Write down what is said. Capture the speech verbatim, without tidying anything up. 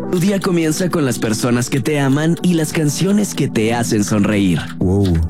Tu día comienza con las personas que te aman y las canciones que te hacen sonreír. Wow.